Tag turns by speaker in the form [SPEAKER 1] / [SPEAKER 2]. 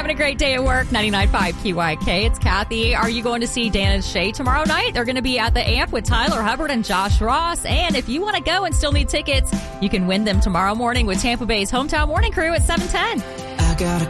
[SPEAKER 1] having a great day at work. 99.5 QYK. It's Kathy. Are you going to see Dan and Shay tomorrow night? They're going to be at the AMP with Tyler Hubbard and Josh Ross. And if you want to go and still need tickets, you can win them tomorrow morning with Tampa Bay's Hometown Morning Crew at 7:10.
[SPEAKER 2] I got a